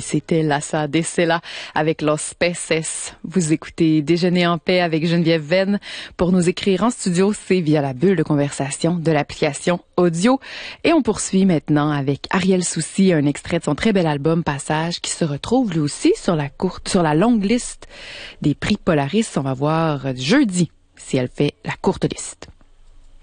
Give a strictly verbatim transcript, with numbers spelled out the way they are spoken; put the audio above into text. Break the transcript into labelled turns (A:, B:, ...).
A: c'était Lassa de Sela avec Los Peces. Vous écoutez Déjeuner en paix avec Geneviève Venn. Pour nous écrire en studio, c'est via la bulle de conversation de l'application audio. Et on poursuit maintenant avec Ariel Soucy, un extrait de son très bel album Passage qui se retrouve lui aussi sur la courte, sur la longue liste des prix Polaris. On va voir jeudi si elle fait la courte liste.